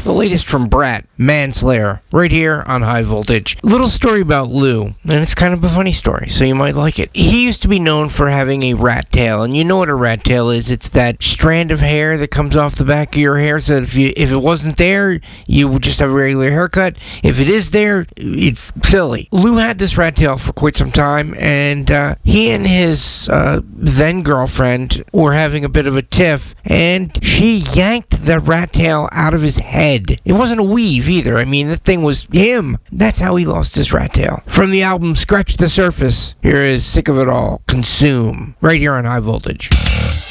The latest from Brat, Manslayer, right here on High Voltage. Little story about Lou, and it's kind of a funny story, so you might like it. He used to be known for having a rat tail, and you know what a rat tail is. It's that strand of hair that comes off the back of your hair, so that if it wasn't there, you would just have a regular haircut. If it is there, it's silly. Lou had this rat tail for quite some time, and he and his then girlfriend were having a bit of a tiff, and she yanked the rat tail out of his head. It wasn't a weave either. I mean, that thing was him. That's how he lost his rat tail. From the album Scratch the Surface, here is Sick of It All, Consume, right here on High Voltage.